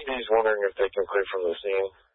EMT's wondering if they can clear from the scene.